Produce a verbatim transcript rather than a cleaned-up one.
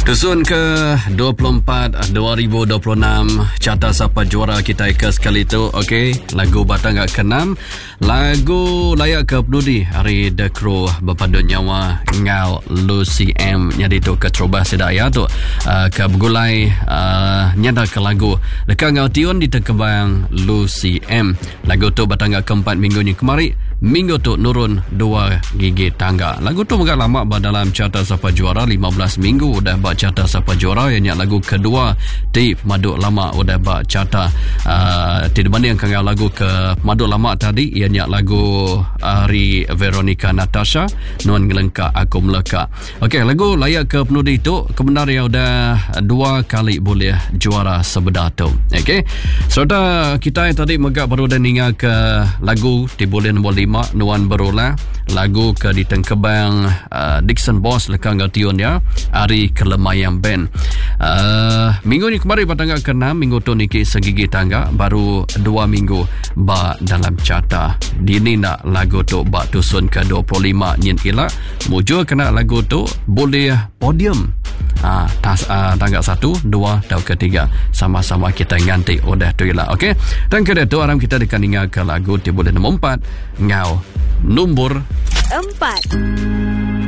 Susun ke dua puluh empat dua ribu dua puluh enam, carta siapa juara kita ke sekali tu. Okey, lagu Batangga keenam, lagu layak ke penudi hari The Crew berpadu nyawa ngau Lucy M nyadi tu ke terubah sedaya tu uh, ke bergulai uh, nyada ke lagu dekat ngau tiun di terkembang Lucy M. Lagu tu Batangga keempat minggu ni kemari, minggu tu nurun dua gigi tangga. Lagu tu agak lama dalam carta siapa juara, lima belas minggu dah buat carta siapa juara. Yang lagu kedua di Pemaduk Lama udah buat carta uh, tidak banding dengan lagu ke Pemaduk Lama tadi. Yang lagu Ari Veronica Natasha Nuan Ngelengka Aku Meleka. Okey, lagu layak ke penudi itu kebenar yang udah dua kali boleh juara sebedah tu. Okey, saudara kita yang tadi megak baru dan ingat ke lagu di boleh nombor lima Nuan Berola, lagu ke di Tengkebang uh, Dixon Boss lekang gatiun ya Ari Kelemayang Band. Uh, minggu ni kemarin Batangga keenam, minggu tu niki segigi tangga baru dua minggu ba dalam carta. Dini nak lagu tu ba tusun ke dua puluh lima nyin ila mujur kena lagu tu boleh podium. Ah, tas, ah, tangga satu, dua dan ketiga sama-sama kita nganti udah tu ila. Okey, dan kedua tu aram kita dekan ingat ke lagu di boleh nombor empat ngau nombor empat.